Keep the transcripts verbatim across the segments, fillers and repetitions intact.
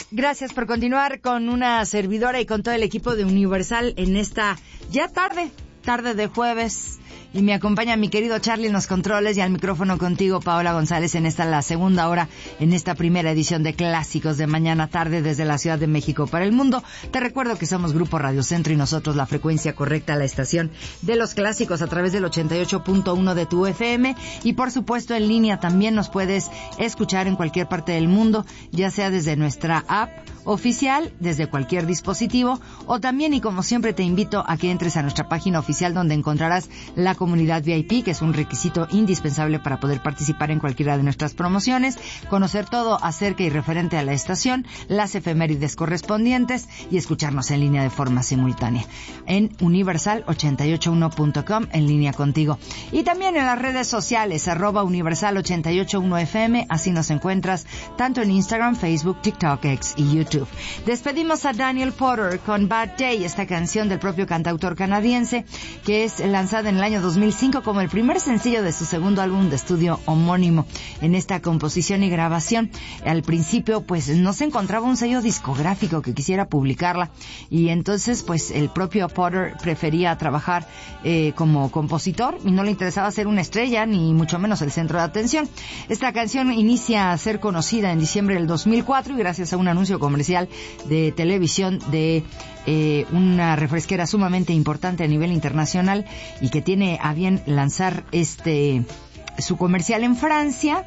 Gracias por continuar con una servidora y con todo el equipo de Universal en esta ya tarde, tarde de jueves. Y me acompaña mi querido Charlie en los controles y al micrófono contigo, Paola González, en esta la segunda hora, en esta primera edición de Clásicos de Mañana Tarde desde la Ciudad de México para el mundo. Te recuerdo que somos Grupo Radio Centro y nosotros la frecuencia correcta, la estación de los clásicos a través del ochenta y ocho punto uno de tu F M y por supuesto en línea también nos puedes escuchar en cualquier parte del mundo, ya sea desde nuestra app oficial, desde cualquier dispositivo, o también, y como siempre te invito a que entres a nuestra página oficial donde encontrarás la comunidad V I P, que es un requisito indispensable para poder participar en cualquiera de nuestras promociones, conocer todo acerca y referente a la estación, las efemérides correspondientes y escucharnos en línea de forma simultánea en universal ochenta y ocho uno punto com, en línea contigo. Y también en las redes sociales, arroba universal ochenta y ocho uno F M, así nos encuentras tanto en Instagram, Facebook, TikTok, X y YouTube. Despedimos a Daniel Porter con Bad Day, esta canción del propio cantautor canadiense, que es lanzada en el año dos mil cinco como el primer sencillo de su segundo álbum de estudio homónimo. En esta composición y grabación, al principio pues no se encontraba un sello discográfico que quisiera publicarla, y entonces pues el propio Porter prefería trabajar eh, como compositor y no le interesaba ser una estrella ni mucho menos el centro de atención. Esta canción inicia a ser conocida en diciembre del dos mil cuatro y gracias a un anuncio comercial de televisión de eh, una refresquera sumamente importante a nivel internacional y que tiene a bien lanzar este su comercial en Francia,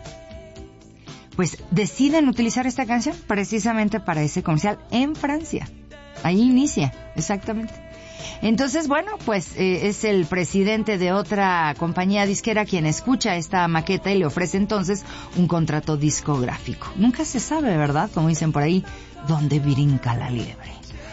pues deciden utilizar esta canción precisamente para ese comercial en Francia. Ahí inicia, exactamente. Entonces, bueno, pues eh, es el presidente de otra compañía disquera quien escucha esta maqueta y le ofrece entonces un contrato discográfico. Nunca se sabe, ¿verdad? Como dicen por ahí, dónde brinca la liebre.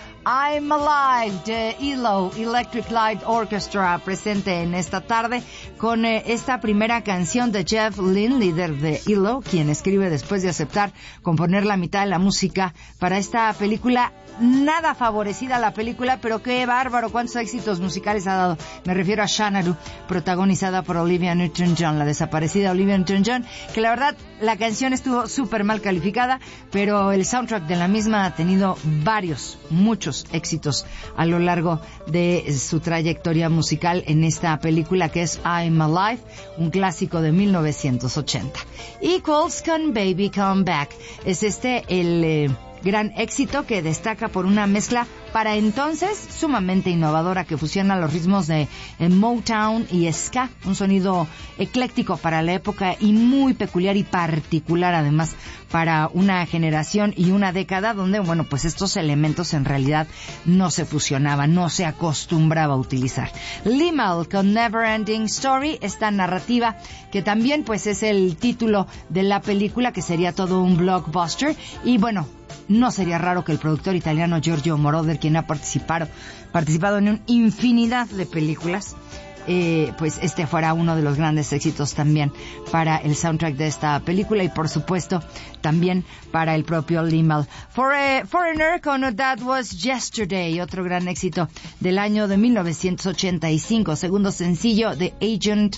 I'm Alive de E L O, Electric Light Orchestra, presente en esta tarde con eh, esta primera canción de Jeff Lynne, líder de E L O, quien escribe después de aceptar componer la mitad de la música para esta película. Nada favorecida la película, pero qué bárbaro, cuántos éxitos musicales ha dado. Me refiero a Xanadu, protagonizada por Olivia Newton-John, la desaparecida Olivia Newton-John, que la verdad la canción estuvo súper mal calificada, pero el soundtrack de la misma ha tenido varios, muchos éxitos a lo largo de su trayectoria musical en esta película que es I'm Alive, un clásico de mil novecientos ochenta. Equals con Baby Come Back. Es este el eh, gran éxito que destaca por una mezcla para entonces sumamente innovadora que fusiona los ritmos de eh, Motown y ska, un sonido ecléctico para la época y muy peculiar y particular además para una generación y una década donde, bueno, pues estos elementos en realidad no se fusionaban, no se acostumbraba a utilizar. Limahl con Never Ending Story, esta narrativa que también pues es el título de la película, que sería todo un blockbuster, y bueno, no sería raro que el productor italiano Giorgio Moroder, quien ha participado, participado en una infinidad de películas, eh, pues este fuera uno de los grandes éxitos también para el soundtrack de esta película y por supuesto también para el propio Limahl. For a Foreigner con That Was Yesterday, otro gran éxito del año de mil novecientos ochenta y cinco, segundo sencillo de Agent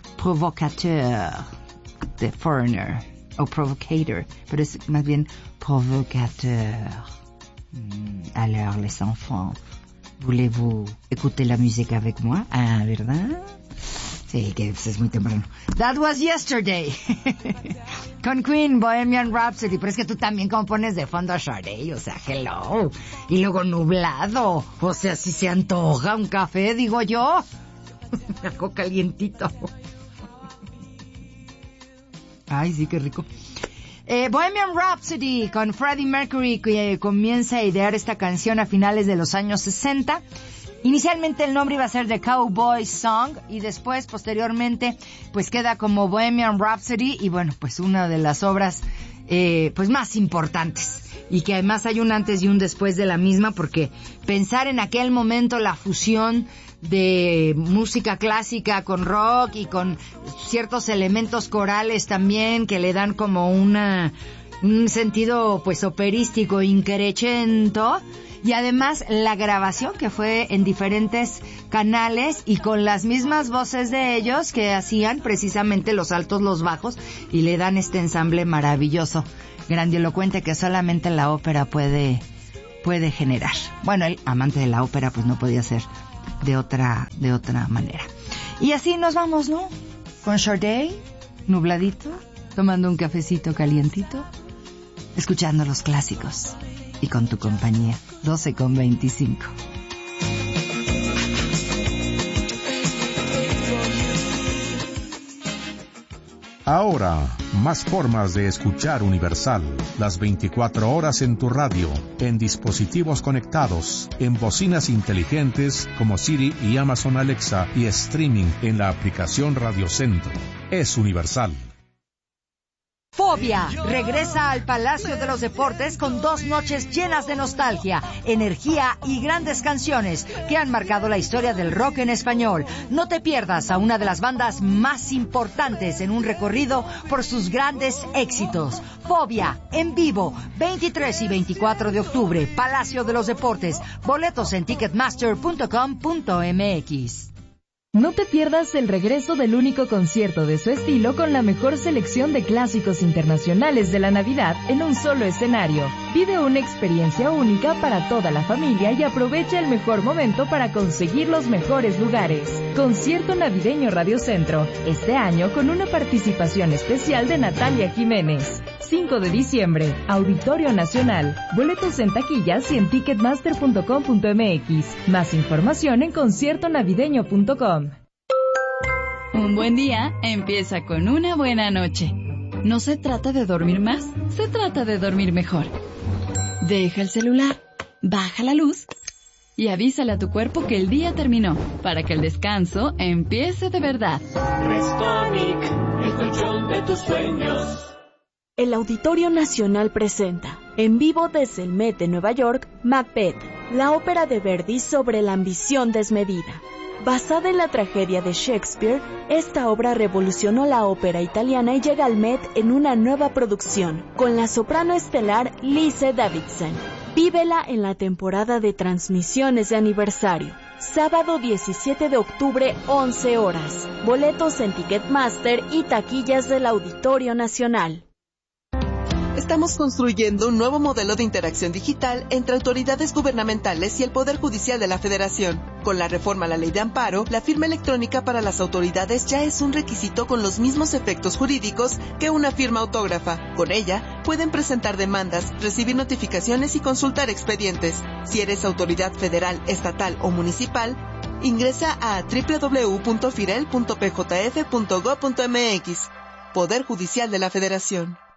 Provocateur, de Foreigner, o Provocator, pero es más bien Provocateur. Alors, les enfants, voulez-vous écouter la musique avec moi? Ah, ¿verdad? Sí, que es muy temprano. That Was Yesterday. Con Queen, Bohemian Rhapsody. Pero es que tú también compones de fondo a Sade, o sea, hello. Y luego nublado. O sea, si se antoja un café, digo yo. Algo calientito. Ay, sí, qué rico. Eh, Bohemian Rhapsody con Freddie Mercury, que eh, comienza a idear esta canción a finales de los años sesenta. Inicialmente el nombre iba a ser The Cowboy Song y después, posteriormente, pues queda como Bohemian Rhapsody y bueno, pues una de las obras eh, pues más importantes y que además hay un antes y un después de la misma, porque pensar en aquel momento la fusión de música clásica con rock y con ciertos elementos corales también que le dan como una un sentido pues operístico increchento, y además la grabación que fue en diferentes canales y con las mismas voces de ellos que hacían precisamente los altos, los bajos y le dan este ensamble maravilloso grandilocuente que solamente la ópera puede, puede generar. Bueno, el amante de la ópera pues no podía ser de otra, de otra manera. Y así nos vamos, ¿no? Con Sade, nubladito, tomando un cafecito calientito, escuchando los clásicos y con tu compañía, doce con veinticinco. Ahora, más formas de escuchar Universal. Las veinticuatro horas en tu radio, en dispositivos conectados, en bocinas inteligentes como Siri y Amazon Alexa y streaming en la aplicación Radio Centro. Es Universal. Fobia regresa al Palacio de los Deportes con dos noches llenas de nostalgia, energía y grandes canciones que han marcado la historia del rock en español. No te pierdas a una de las bandas más importantes en un recorrido por sus grandes éxitos. Fobia, en vivo, veintitrés y veinticuatro de octubre, Palacio de los Deportes. Boletos en ticketmaster punto com punto m x. No te pierdas el regreso del único concierto de su estilo con la mejor selección de clásicos internacionales de la Navidad en un solo escenario. Vive una experiencia única para toda la familia y aprovecha el mejor momento para conseguir los mejores lugares. Concierto navideño Radio Centro, este año con una participación especial de Natalia Jiménez. cinco de diciembre, Auditorio Nacional. Boletos en taquillas y en ticketmaster punto com punto m x. Más información en concierto navideño punto com. Un buen día empieza con una buena noche. No se trata de dormir más, se trata de dormir mejor. Deja el celular, baja la luz y avísale a tu cuerpo que el día terminó, para que el descanso empiece de verdad. Restonic, el colchón de tus sueños. El Auditorio Nacional presenta, en vivo desde el Met de Nueva York, Macbeth, la ópera de Verdi sobre la ambición desmedida. Basada en la tragedia de Shakespeare, esta obra revolucionó la ópera italiana y llega al Met en una nueva producción, con la soprano estelar Lise Davidson. Vívela en la temporada de transmisiones de aniversario. Sábado diecisiete de octubre, once horas. Boletos en Ticketmaster y taquillas del Auditorio Nacional. Estamos construyendo un nuevo modelo de interacción digital entre autoridades gubernamentales y el Poder Judicial de la Federación. Con la reforma a la Ley de Amparo, la firma electrónica para las autoridades ya es un requisito con los mismos efectos jurídicos que una firma autógrafa. Con ella, pueden presentar demandas, recibir notificaciones y consultar expedientes. Si eres autoridad federal, estatal o municipal, ingresa a doble u doble u doble u punto firel punto p j f punto gob punto m x. Poder Judicial de la Federación.